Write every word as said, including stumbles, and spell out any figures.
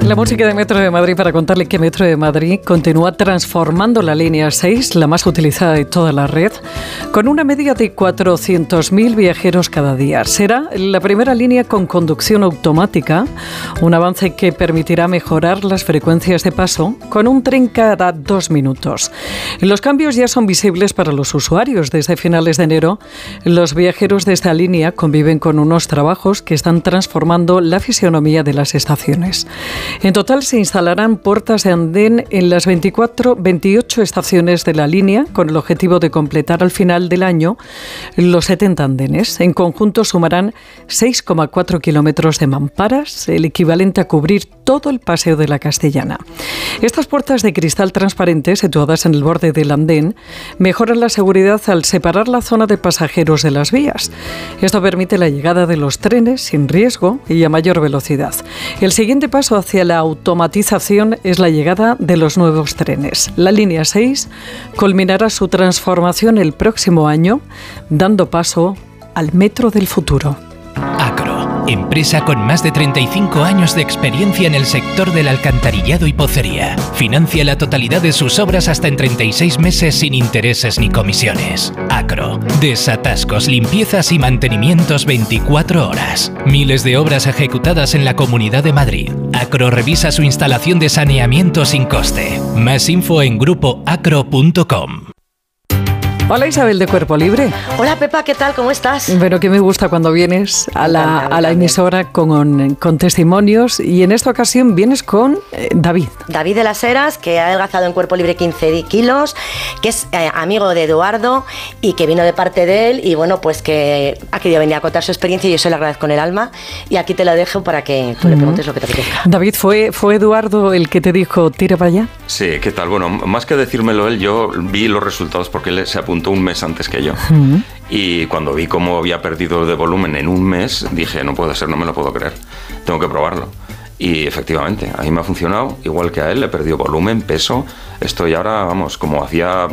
La música de Metro de Madrid para contarle que Metro de Madrid continúa transformando la línea seis, la más utilizada de toda la red, con una media de cuatrocientos mil viajeros cada día. Será la primera línea con conducción automática, un avance que permitirá mejorar las frecuencias de paso con un tren cada dos minutos. Los cambios ya son visibles para los usuarios. Desde finales de enero, los viajeros de esta línea conviven con unos trabajos que están transformando la fisionomía de las estaciones. En total se instalarán puertas de andén en las veinticuatro, veintiocho estaciones de la línea, con el objetivo de completar al final del año los setenta andenes. En conjunto sumarán seis coma cuatro kilómetros de mamparas, el equivalente a cubrir todo el Paseo de la Castellana. Estas puertas de cristal transparente, situadas en el borde del andén, mejoran la seguridad al separar la zona de pasajeros de las vías. Esto permite la llegada de los trenes sin riesgo y a mayor velocidad. El siguiente paso hacia la automatización es la llegada de los nuevos trenes. La línea seis culminará su transformación el próximo año, dando paso al metro del futuro. Acro, empresa con más de treinta y cinco años de experiencia en el sector del alcantarillado y pocería. Financia la totalidad de sus obras hasta en treinta y seis meses sin intereses ni comisiones. Acro, desatascos, limpiezas y mantenimientos veinticuatro horas. Miles de obras ejecutadas en la Comunidad de Madrid. Acro revisa su instalación de saneamiento sin coste. Más info en grupo acro punto com. Hola Isabel de Cuerpo Libre. Hola Pepa, ¿qué tal? ¿Cómo estás? Bueno, que me gusta cuando vienes a la, a la emisora con, con testimonios, y en esta ocasión vienes con eh, David. David de las Heras, que ha adelgazado en Cuerpo Libre quince kilos, que es eh, amigo de Eduardo y que vino de parte de él, y bueno, pues que ha querido venir a contar su experiencia y yo se lo agradezco con el alma, y aquí te lo dejo para que tú mm. le preguntes lo que te apetezca. David, ¿fue, ¿fue Eduardo el que te dijo tira para allá? Sí, ¿qué tal? Bueno, más que decírmelo él, yo vi los resultados porque él se apuntó un mes antes que yo. Uh-huh. Y cuando vi cómo había perdido de volumen en un mes, dije, no puede ser, no me lo puedo creer, tengo que probarlo. Y efectivamente, a mí me ha funcionado, igual que a él, he perdido volumen, peso, estoy ahora, vamos, como hacía